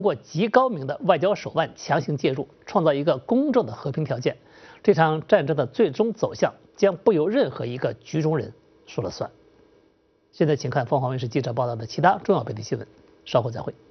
通过极高明的外交手腕强行介入，创造一个公正的和平条件，这场战争的最终走向将不由任何一个局中人说了算。现在请看凤凰卫视记者报道的其他重要本地新闻，稍后再会。